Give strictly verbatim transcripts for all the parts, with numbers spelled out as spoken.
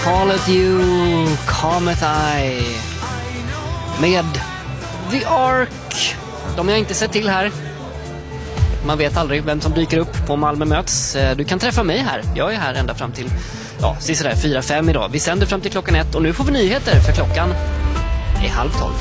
Calleth you, cometh I. Med The Ark. De har jag inte sett till här. Man vet aldrig vem som dyker upp på Malmö möts. Du kan träffa mig här. Jag är här ända fram till ja, sådär fyra fem idag. Vi sänder fram till klockan ett och nu får vi nyheter för klockan är halv tolv.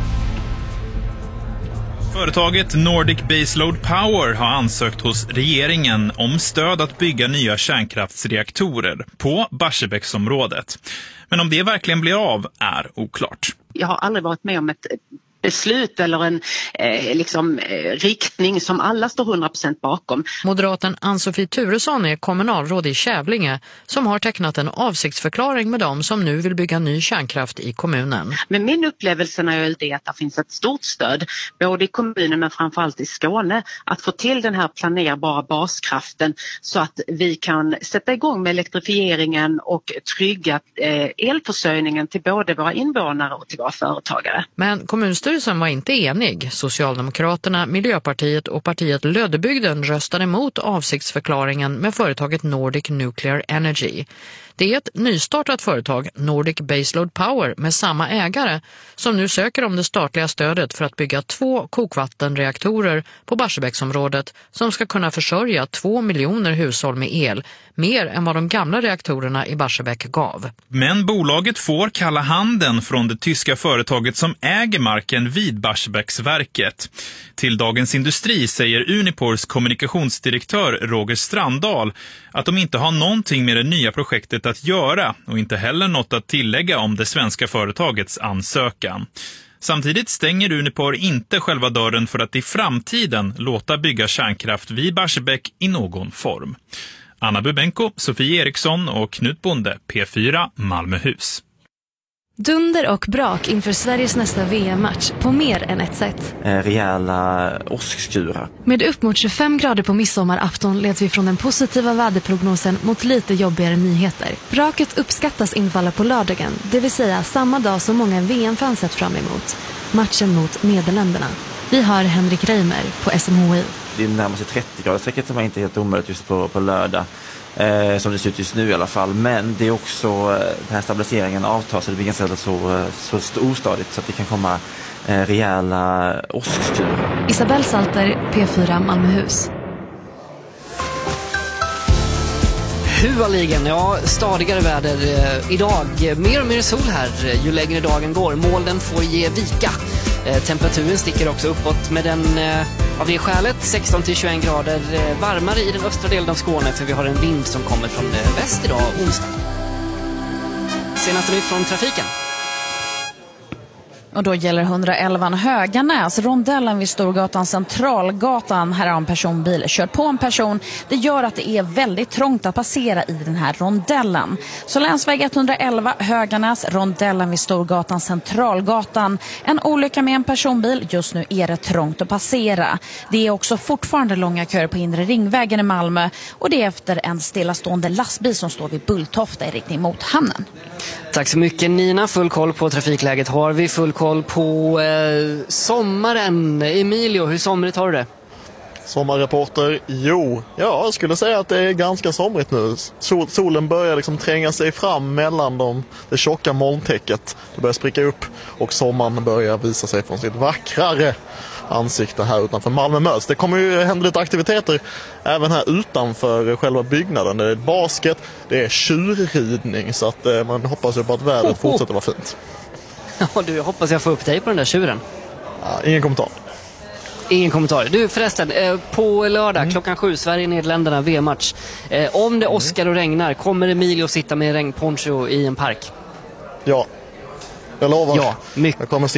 Företaget Nordic Baseload Power har ansökt hos regeringen om stöd att bygga nya kärnkraftsreaktorer på Barsebäcksområdet. Men om det verkligen blir av är oklart. Jag har aldrig varit med om ett beslut eller en eh, liksom, eh, riktning som alla står hundra procent bakom. Moderaten Ann-Sofie Turesson är kommunalråd i Kävlinge som har tecknat en avsiktsförklaring med dem som nu vill bygga ny kärnkraft i kommunen. Men min upplevelse när jag är ute är att det finns ett stort stöd både i kommunen men framförallt i Skåne att få till den här planerbara baskraften så att vi kan sätta igång med elektrifieringen och trygga eh, elförsörjningen till både våra invånare och till våra företagare. Men kommunstyrelsen var inte enig. Socialdemokraterna, Miljöpartiet och partiet Lödebygden röstade emot avsiktsförklaringen med företaget Nordic Nuclear Energy. Det är ett nystartat företag, Nordic Baseload Power, med samma ägare som nu söker om det statliga stödet för att bygga två kokvattenreaktorer på Barsebäcksområdet som ska kunna försörja två miljoner hushåll med el, mer än vad de gamla reaktorerna i Barsebäck gav. Men bolaget får kalla handen från det tyska företaget som äger marken vid Barsebäcksverket. Till Dagens Industri säger Unipors kommunikationsdirektör Roger Strandahl att de inte har någonting med det nya projektet att göra och inte heller något att tillägga om det svenska företagets ansökan. Samtidigt stänger Unipor inte själva dörren för att i framtiden låta bygga kärnkraft vid Barsebäck i någon form. Anna Bubenko, Sofie Eriksson och Knut Bonde, P fyra, Malmöhus. Dunder och brak inför Sveriges nästa V M-match på mer än ett sätt. Eh, rejäla åskskurar. Med upp mot tjugofem grader på midsommarafton leds vi från den positiva väderprognosen mot lite jobbigare nyheter. Braket uppskattas infalla på lördagen, det vill säga samma dag som många V M-fans sett fram emot. Matchen mot Nederländerna. Vi har Henrik Reimer på S M H I. Det är närmast trettio grader, säkert som är inte helt omöjligt just på, på lördag. Eh, som det ser ut just nu i alla fall. Men det är också eh, den här stabiliseringen avtar så det blir ganska så, så ostadigt så att det kan komma eh, rejäla åskskurar. Isabel Salter, P fyra, Malmöhus. Huvaligen, ja, stadigare väder eh, idag. Mer och mer sol här eh, ju längre dagen går. Molnen får ge vika. Eh, temperaturen sticker också uppåt med den eh, av det skälet sexton till tjugoett grader eh, varmare i den östra delen av Skåne för vi har en vind som kommer från eh, väst idag, onsdag. Senaste nytt från trafiken. Och då gäller hundraelva Höganäs, rondellen vid Storgatan Centralgatan. Här har en personbil kört på en person. Det gör att det är väldigt trångt att passera i den här rondellen. Så länsväg etthundraelva Höganäs, rondellen vid Storgatan Centralgatan. En olycka med en personbil. Just nu är det trångt att passera. Det är också fortfarande långa köer på inre ringvägen i Malmö. Och det är efter en stillastående lastbil som står vid Bulltofta i riktning mot hamnen. Tack så mycket Nina, full koll på trafikläget har vi, full koll på eh, sommaren. Emilio, hur somrigt har du det? Sommarreporter, jo, ja, jag skulle säga att det är ganska somrigt nu. Sol, solen börjar liksom tränga sig fram mellan de, det tjocka molntäcket. Det börjar spricka upp och sommaren börjar visa sig från sitt vackrare ansikte här utanför Malmö möts. Det kommer ju hända lite aktiviteter även här utanför själva byggnaden. Det är basket, det är tjurridning så att eh, man hoppas ju på att vädret oh, oh. fortsätter vara fint. Ja, du, jag hoppas jag får upp dig på den där tjuren. Ja, ingen kommentar. Ingen kommentar. Du förresten, eh, på lördag mm. klockan sju, Sverige-Nederländerna V M-match. Eh, om det åskar och regnar, kommer Emilio sitta med regnponcho i en park? Ja, jag lovar. Ja, mycket. Jag kommer